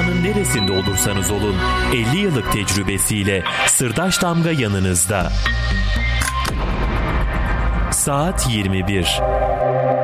Dünyanın neresinde olursanız olun 50 yıllık tecrübesiyle Sırdaş Damga yanınızda. Saat 21.